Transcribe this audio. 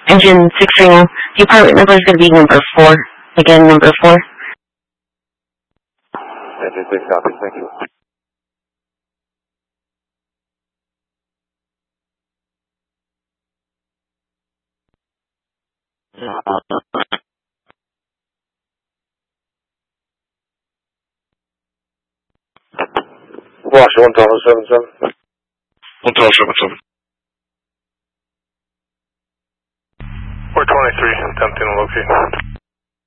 Engine 630. The apartment number is going to be number 4. Again, number 4. Engine 6 copy, thank you. Washington 1 Tower 77. 1 Tower 77. 423, attempting to locate